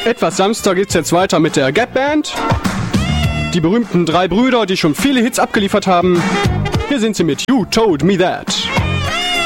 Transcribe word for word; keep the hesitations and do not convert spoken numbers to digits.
Etwas sanfter geht's jetzt weiter mit der Gap Band. Die berühmten drei Brüder, die schon viele Hits abgeliefert haben. Hier sind sie mit You Told Me That.